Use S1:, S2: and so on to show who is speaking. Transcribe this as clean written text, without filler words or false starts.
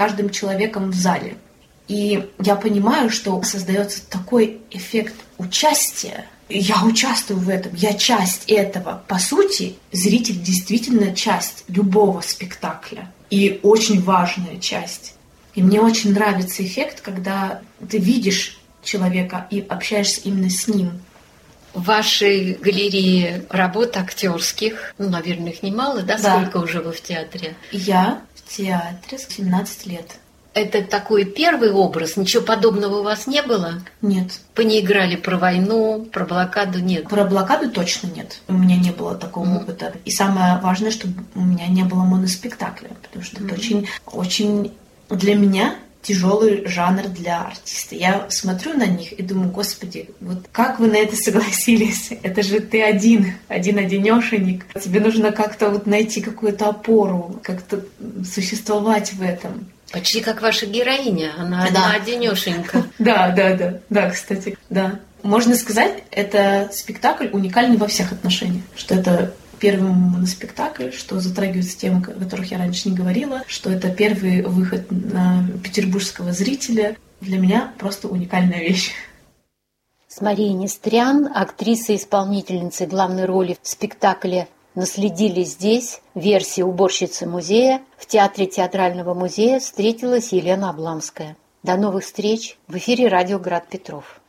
S1: каждым человеком в зале. И я понимаю, что создается такой эффект участия. Я участвую в этом, я часть этого. По сути, зритель действительно часть любого спектакля. И очень важная часть. И мне очень нравится эффект, когда ты видишь человека и общаешься именно с ним.
S2: В вашей галерее работ актерских, наверное, их немало, да?
S1: Да.
S2: Сколько уже вы в театре?
S1: Я в театре с 17 лет.
S2: Это такой первый образ? Ничего подобного у вас не было?
S1: Нет.
S2: Вы не играли про войну, про блокаду? Нет.
S1: Про блокаду точно нет. У меня не было такого опыта. И самое важное, чтобы у меня не было моноспектакля, потому что это очень для меня тяжелый жанр для артиста. Я смотрю на них и думаю, господи, вот как вы на это согласились? Это же ты один-одинешенек. Тебе нужно как-то вот найти какую-то опору, как-то существовать в этом.
S2: Почти как ваша героиня, она одна-одинешенька.
S1: Да, кстати, да. Можно сказать, это спектакль уникальный во всех отношениях, что это первый моноспектакль, что затрагивается темы, о которых я раньше не говорила, что это первый выход на петербургского зрителя. Для меня просто уникальная вещь.
S3: С Марией Нестрян, актрисой-исполнительницей главной роли в спектакле «Наследили здесь» версии уборщицы музея в Театре театрального музея встретилась Елена Обламская. До новых встреч в эфире радио «Град Петров».